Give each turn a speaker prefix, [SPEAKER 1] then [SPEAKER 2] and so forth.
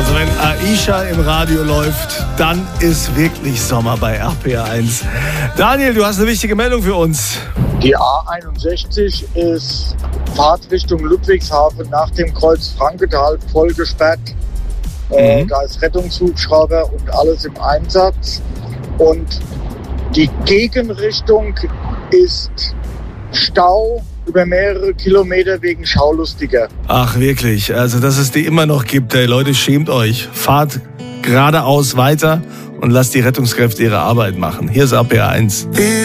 [SPEAKER 1] Also wenn Aisha im Radio läuft, dann ist wirklich Sommer bei RPR1. Daniel, du hast eine wichtige Meldung für uns.
[SPEAKER 2] Die A61 ist Fahrtrichtung Ludwigshafen nach dem Kreuz Frankenthal voll gesperrt. Da ist Rettungshubschrauber und alles im Einsatz. Und die Gegenrichtung ist Stau über mehrere Kilometer wegen Schaulustiger.
[SPEAKER 1] Ach wirklich, also dass es die immer noch gibt. Ey, Leute, schämt euch. Fahrt geradeaus weiter und lasst die Rettungskräfte ihre Arbeit machen. Hier ist RPR1.